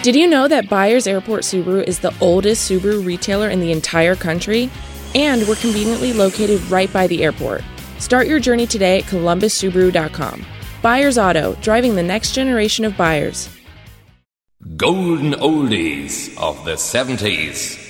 Did you know that Byers Airport Subaru is the oldest Subaru retailer in the entire country? And we're conveniently located right by the airport. Start your journey today at columbussubaru.com. Byers Auto, driving the next generation of buyers. Golden Oldies of the 70s.